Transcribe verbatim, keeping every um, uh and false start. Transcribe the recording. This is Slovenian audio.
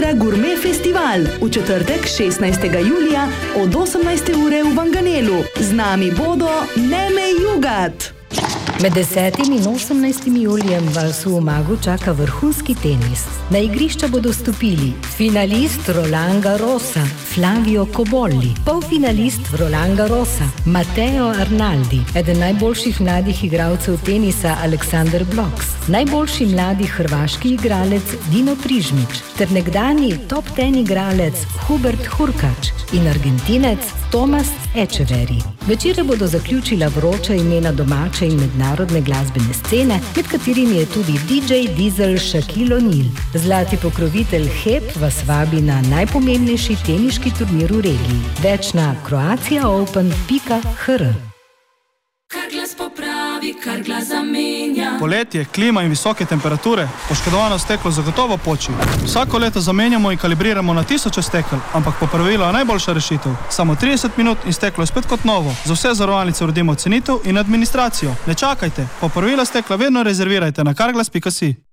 Ultra Gourmet Festival v četrtek šestnajstega julija od osemnajste ure v Vanganelu. Z nami bodo Neme Jugat. Med desetim in osemnajstim julijem vas v Umagu čaka vrhunski tenis. Na igrišča bodo stopili finalist Roland Garrosa Flavio Cobolli, polfinalist Roland Garrosa Matteo Arnaldi, eden najboljših mladih igralcev tenisa Aleksander Bloks, najboljši mladi hrvaški igralec Dino Prižmič ter nekdanji top ten igralec Hubert Hurkač in Argentinec Tomas Echeverry. Večere bodo zaključila vroča imena domače in mednarodne glasbene scene, med katerimi je tudi D J Diesel Shaquille O'Neal. Zlati pokrovitelj H E P vas vabi na najpomembnejši teniški turnir v regiji. Več na croatia open pika h r. Kar glas popravi, kar glas zamenja. Poletje, klima in visoke temperature, poškodovano steklo zagotovo poči. Vsako leto zamenjamo in kalibriramo na tisoče stekel, ampak popravilo je najboljša rešitev. Samo trideset minut in steklo je spet kot novo. Za vse zavarovalnice uredimo cenitev in administracijo. Ne čakajte, popravila stekla vedno rezervirajte na carglass pika si.